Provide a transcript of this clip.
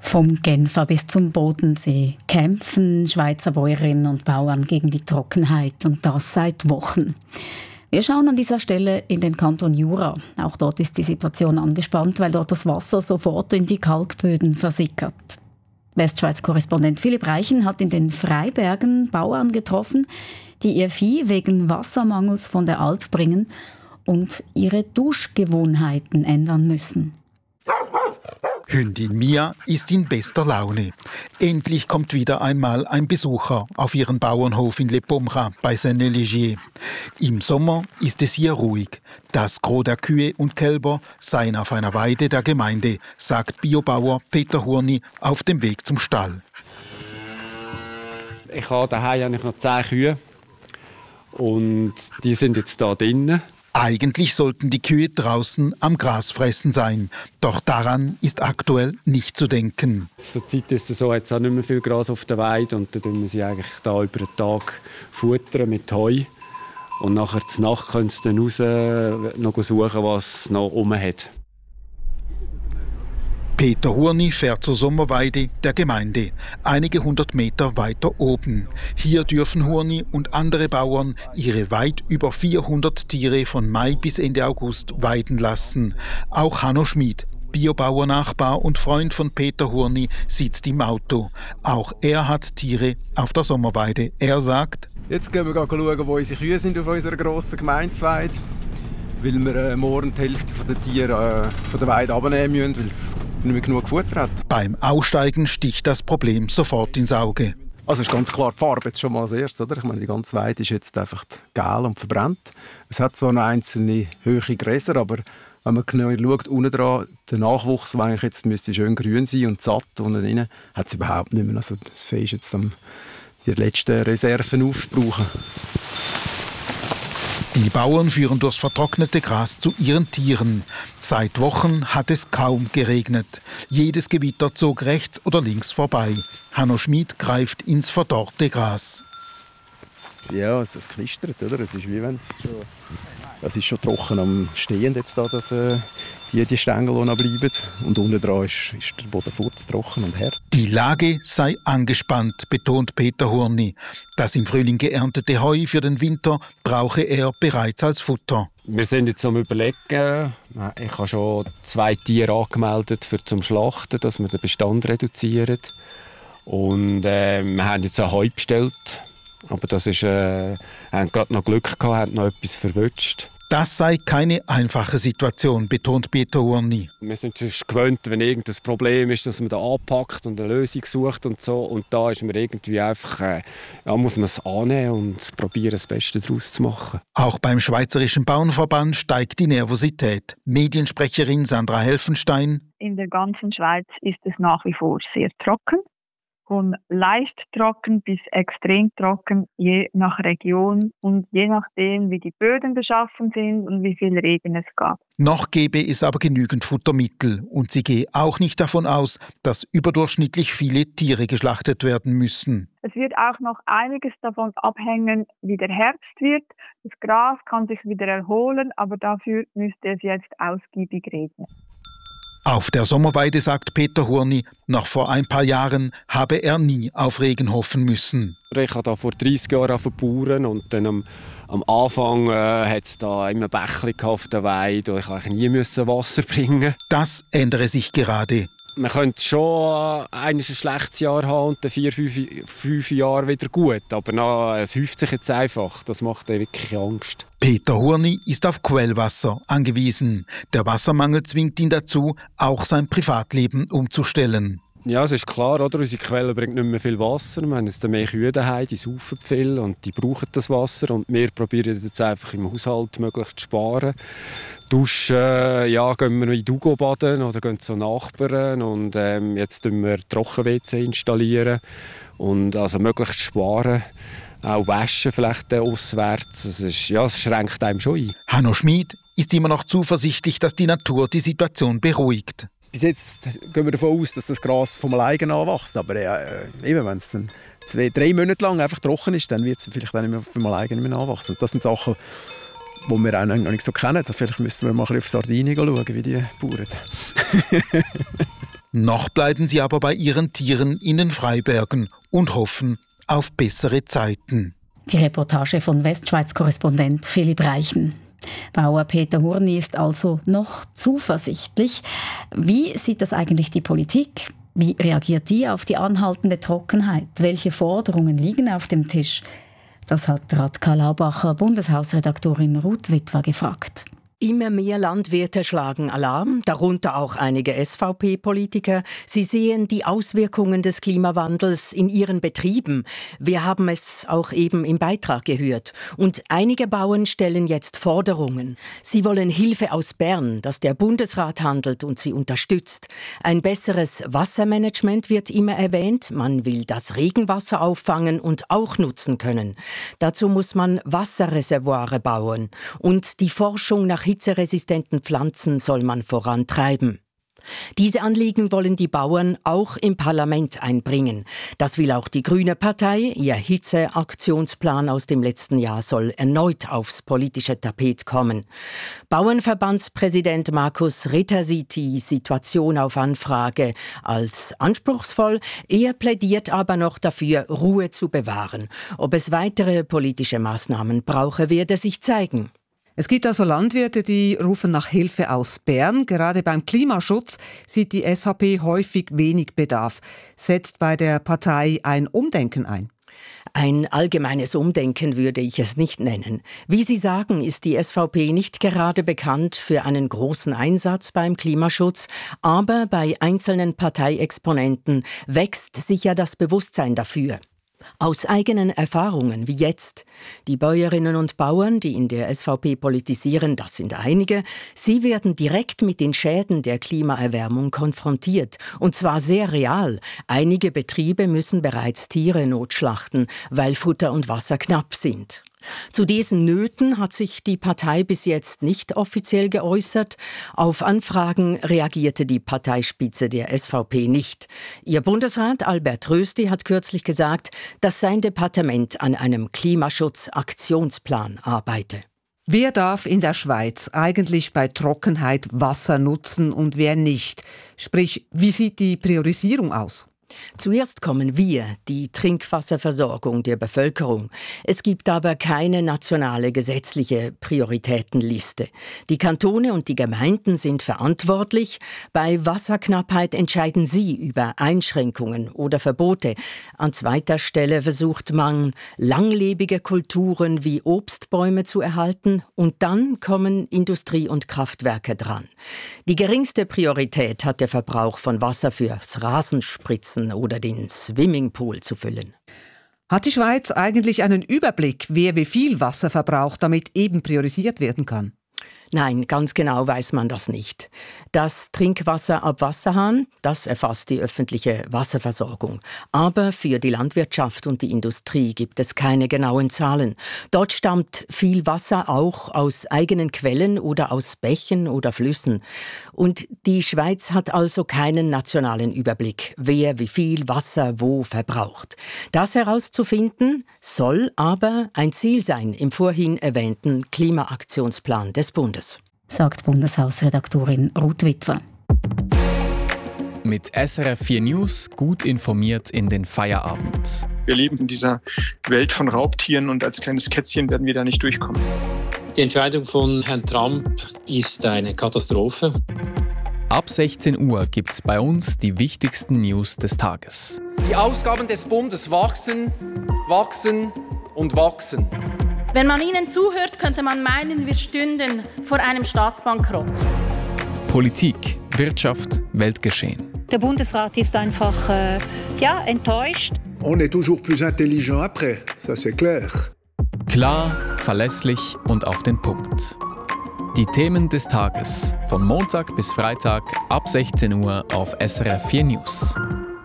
Vom Genfer bis zum Bodensee kämpfen Schweizer Bäuerinnen und Bauern gegen die Trockenheit und das seit Wochen. Wir schauen an dieser Stelle in den Kanton Jura. Auch dort ist die Situation angespannt, weil dort das Wasser sofort in die Kalkböden versickert. Westschweiz-Korrespondent Philipp Reichen hat in den Freibergen Bauern getroffen, die ihr Vieh wegen Wassermangels von der Alp bringen und ihre Duschgewohnheiten ändern müssen. Hündin Mia ist in bester Laune. Endlich kommt wieder einmal ein Besucher auf ihren Bauernhof in Le Pommerain bei Saint-Légier. Im Sommer ist es hier ruhig. Das Gros der Kühe und Kälber seien auf einer Weide der Gemeinde, sagt Biobauer Peter Hurni auf dem Weg zum Stall. Ich habe daheim noch 10 Kühe und die sind jetzt da drinnen. Eigentlich sollten die Kühe draußen am Gras fressen sein. Doch daran ist aktuell nicht zu denken. Zurzeit ist es so, jetzt auch nicht mehr viel Gras auf der Weide und dann tun wir sie eigentlich da über den Tag futtern mit Heu. Und nachher zur Nacht können sie dann raus noch suchen, was es noch rum hat. Peter Hurni fährt zur Sommerweide der Gemeinde, einige 100 Meter weiter oben. Hier dürfen Hurni und andere Bauern ihre weit über 400 Tiere von Mai bis Ende August weiden lassen. Auch Hanno Schmid, Biobauer-Nachbar und Freund von Peter Hurni, sitzt im Auto. Auch er hat Tiere auf der Sommerweide. Er sagt: Jetzt gehen wir schauen, wo unsere Kühe sind auf unserer grossen Gemeindeweide. Weil wir morgen die Hälfte der Tiere von der Weide abnehmen müssen, weil es nicht mehr genug Futter hat. Beim Aussteigen sticht das Problem sofort ins Auge. Also ist ganz klar die Farbe jetzt schon mal als erstes, oder? Ich meine, die ganze Weide ist jetzt einfach gelb und verbrannt. Es hat zwar noch einzelne hohe Gräser, aber wenn man genau schaut, unten dran, der Nachwuchs, der eigentlich jetzt müsste schön grün sein und satt, unten drin, hat es überhaupt nicht mehr. Also das Vieh ist jetzt die letzten Reserven aufbrauchen. Die Bauern führen durchs vertrocknete Gras zu ihren Tieren. Seit Wochen hat es kaum geregnet. Jedes Gewitter zog rechts oder links vorbei. Hanno Schmid greift ins verdorrte Gras. Ja, es knistert, oder? Es ist wie wenn es ist schon trocken am Stehen jetzt da, dass die Stängel, die noch bleiben. Und unten dran ist der Boden furztrocken und hart. Die Lage sei angespannt, betont Peter Hurni. Das im Frühling geerntete Heu für den Winter brauche er bereits als Futter. Wir sind jetzt am Überlegen. Ich habe schon 2 Tiere angemeldet zum Schlachten, dass wir den Bestand reduzieren. Und wir haben jetzt auch Heu bestellt. Aber das ist, haben gerade noch Glück gehabt, haben noch etwas verwünscht. Das sei keine einfache Situation, betont Peter Hurni. Wir sind schon gewöhnt, wenn irgendein Problem ist, dass man da anpackt und eine Lösung sucht und so. Und da ist man irgendwie einfach, muss man es annehmen und probieren, das Beste daraus zu machen. Auch beim Schweizerischen Bauernverband steigt die Nervosität. Mediensprecherin Sandra Helfenstein: In der ganzen Schweiz ist es nach wie vor sehr trocken. Von leicht trocken bis extrem trocken, je nach Region und je nachdem, wie die Böden beschaffen sind und wie viel Regen es gab. Noch gäbe es aber genügend Futtermittel und sie gehe auch nicht davon aus, dass überdurchschnittlich viele Tiere geschlachtet werden müssen. Es wird auch noch einiges davon abhängen, wie der Herbst wird. Das Gras kann sich wieder erholen, aber dafür müsste es jetzt ausgiebig regnen. Auf der Sommerweide sagt Peter Hurni, noch vor ein paar Jahren habe er nie auf Regen hoffen müssen. Ich habe da vor 30 Jahren Bauern und dann am Anfang hat es da immer Bächli auf der Weide und ich musste nie Wasser bringen. Das ändere sich gerade. Man könnte schon ein schlechtes Jahr haben und dann 4-5 Jahre wieder gut. Aber es häuft sich jetzt einfach. Das macht wirklich Angst. Peter Hurni ist auf Quellwasser angewiesen. Der Wassermangel zwingt ihn dazu, auch sein Privatleben umzustellen. Ja, es ist klar, oder? Unsere Quelle bringt nicht mehr viel Wasser. Wir haben jetzt mehr Kühe daheim, die saufen viel und die brauchen das Wasser. Und wir probieren jetzt einfach im Haushalt möglichst zu sparen. Duschen, gehen wir in Dugo baden oder gehen zu Nachbarn. Und jetzt installieren wir Trocken-WC installieren. Und also möglichst sparen. Auch waschen vielleicht auswärts. Es schränkt einem schon ein. Hanno Schmid ist immer noch zuversichtlich, dass die Natur die Situation beruhigt. Bis jetzt gehen wir davon aus, dass das Gras vom alleine anwächst. Aber eben, wenn es dann 2-3 Monate lang einfach trocken ist, dann wird es vielleicht auch nicht mehr vom alleine nicht mehr anwachsen. Und das sind Sachen, die wir auch noch nicht so kennen. Vielleicht müssen wir mal ein bisschen auf Sardinien schauen, wie die Bauern. Noch bleiben sie aber bei ihren Tieren in den Freibergen und hoffen auf bessere Zeiten. Die Reportage von Westschweiz-Korrespondent Philipp Reichen. Bauer Peter Hurni ist also noch zuversichtlich. Wie sieht das eigentlich die Politik? Wie reagiert die auf die anhaltende Trockenheit? Welche Forderungen liegen auf dem Tisch? Das hat Radka Laubacher, Bundeshausredaktorin Ruth Witwer, gefragt. Immer mehr Landwirte schlagen Alarm, darunter auch einige SVP-Politiker. Sie sehen die Auswirkungen des Klimawandels in ihren Betrieben. Wir haben es auch eben im Beitrag gehört. Und einige Bauern stellen jetzt Forderungen. Sie wollen Hilfe aus Bern, dass der Bundesrat handelt und sie unterstützt. Ein besseres Wassermanagement wird immer erwähnt. Man will das Regenwasser auffangen und auch nutzen können. Dazu muss man Wasserreservoire bauen. Und die Forschung nach hitzeresistenten Pflanzen soll man vorantreiben. Diese Anliegen wollen die Bauern auch im Parlament einbringen. Das will auch die Grüne Partei. Ihr Hitzeaktionsplan aus dem letzten Jahr soll erneut aufs politische Tapet kommen. Bauernverbandspräsident Markus Ritter sieht die Situation auf Anfrage als anspruchsvoll. Er plädiert aber noch dafür, Ruhe zu bewahren. Ob es weitere politische Maßnahmen brauche, werde sich zeigen. Es gibt also Landwirte, die rufen nach Hilfe aus Bern. Gerade beim Klimaschutz sieht die SVP häufig wenig Bedarf. Setzt bei der Partei ein Umdenken ein? Ein allgemeines Umdenken würde ich es nicht nennen. Wie Sie sagen, ist die SVP nicht gerade bekannt für einen großen Einsatz beim Klimaschutz, aber bei einzelnen Parteiexponenten wächst sicher das Bewusstsein dafür. Aus eigenen Erfahrungen wie jetzt. Die Bäuerinnen und Bauern, die in der SVP politisieren, das sind einige, sie werden direkt mit den Schäden der Klimaerwärmung konfrontiert. Und zwar sehr real. Einige Betriebe müssen bereits Tiere notschlachten, weil Futter und Wasser knapp sind. Zu diesen Nöten hat sich die Partei bis jetzt nicht offiziell geäußert. Auf Anfragen reagierte die Parteispitze der SVP nicht. Ihr Bundesrat Albert Rösti hat kürzlich gesagt, dass sein Departement an einem Klimaschutzaktionsplan arbeite. Wer darf in der Schweiz eigentlich bei Trockenheit Wasser nutzen und wer nicht? Sprich, wie sieht die Priorisierung aus? Zuerst kommen wir, die Trinkwasserversorgung der Bevölkerung. Es gibt aber keine nationale gesetzliche Prioritätenliste. Die Kantone und die Gemeinden sind verantwortlich. Bei Wasserknappheit entscheiden sie über Einschränkungen oder Verbote. An zweiter Stelle versucht man, langlebige Kulturen wie Obstbäume zu erhalten. Und dann kommen Industrie und Kraftwerke dran. Die geringste Priorität hat der Verbrauch von Wasser fürs Rasenspritzen oder den Swimmingpool zu füllen. Hat die Schweiz eigentlich einen Überblick, wer wie viel Wasser verbraucht, damit eben priorisiert werden kann? Nein, ganz genau weiß man das nicht. Das Trinkwasser ab Wasserhahn, das erfasst die öffentliche Wasserversorgung. Aber für die Landwirtschaft und die Industrie gibt es keine genauen Zahlen. Dort stammt viel Wasser auch aus eigenen Quellen oder aus Bächen oder Flüssen. Und die Schweiz hat also keinen nationalen Überblick, wer wie viel Wasser wo verbraucht. Das herauszufinden soll aber ein Ziel sein im vorhin erwähnten Klimaaktionsplan des Bundes. Sagt Bundeshausredaktorin Ruth Witwer. Mit SRF 4 News gut informiert in den Feierabend. Wir leben in dieser Welt von Raubtieren und als kleines Kätzchen werden wir da nicht durchkommen. Die Entscheidung von Herrn Trump ist eine Katastrophe. Ab 16 Uhr gibt's bei uns die wichtigsten News des Tages. Die Ausgaben des Bundes wachsen, wachsen und wachsen. Wenn man ihnen zuhört, könnte man meinen, wir stünden vor einem Staatsbankrott. Politik, Wirtschaft, Weltgeschehen. Der Bundesrat ist einfach enttäuscht. On est toujours plus intelligent après, ça c'est clair. Klar, verlässlich und auf den Punkt. Die Themen des Tages von Montag bis Freitag ab 16 Uhr auf SRF 4 News.